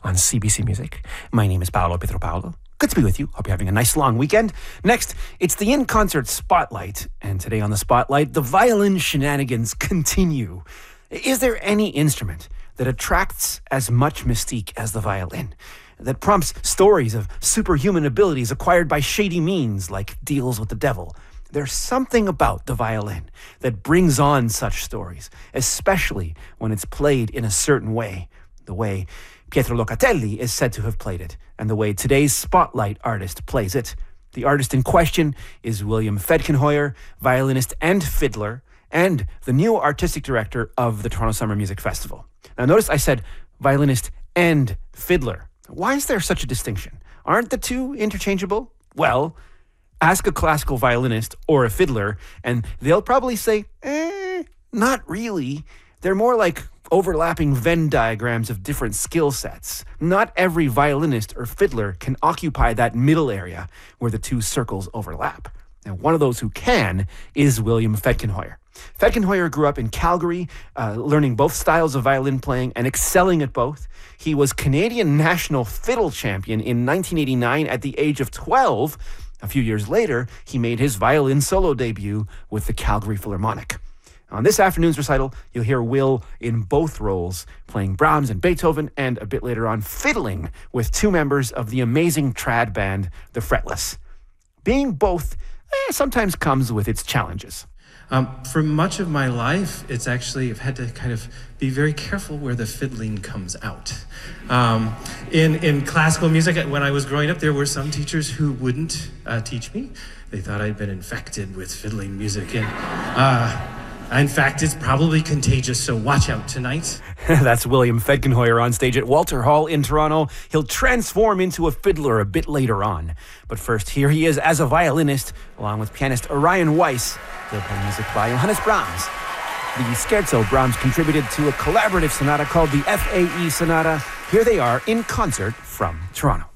on CBC Music. My name is Paolo Pietropaulo. Good to be with you. Hope you're having a nice long weekend. Next, it's the In-Concert Spotlight. And today on the Spotlight, the violin shenanigans continue. Is there any instrument that attracts as much mystique as the violin? That prompts stories of superhuman abilities acquired by shady means, like deals with the devil? There's something about the violin that brings on such stories, especially when it's played in a certain way, the way Pietro Locatelli is said to have played it, and the way today's Spotlight artist plays it. The artist in question is William Feidkenheuer, violinist and fiddler, and the new artistic director of the Toronto Summer Music Festival. Now notice I said violinist and fiddler. Why is there such a distinction? Aren't the two interchangeable? Well, ask a classical violinist or a fiddler, and they'll probably say, not really. They're more like overlapping Venn diagrams of different skill sets. Not every violinist or fiddler can occupy that middle area where the two circles overlap. And one of those who can is William Feidkenheuer. Feidkenheuer grew up in Calgary, learning both styles of violin playing and excelling at both. He was Canadian national fiddle champion in 1989 at the age of 12. A few years later, he made his violin solo debut with the Calgary Philharmonic. On this afternoon's recital, you'll hear Will in both roles, playing Brahms and Beethoven, and a bit later on, fiddling with two members of the amazing trad band, The Fretless. Being both sometimes comes with its challenges. For much of my life, I've had to kind of be very careful where the fiddling comes out. In classical music, when I was growing up, there were some teachers who wouldn't teach me. They thought I'd been infected with fiddling music. In fact, it's probably contagious, so watch out tonight. That's William Feidkenheuer on stage at Walter Hall in Toronto. He'll transform into a fiddler a bit later on. But first, here he is as a violinist, along with pianist Orion Weiss. They'll play music by Johannes Brahms. The scherzo Brahms contributed to a collaborative sonata called the FAE Sonata. Here they are in concert from Toronto.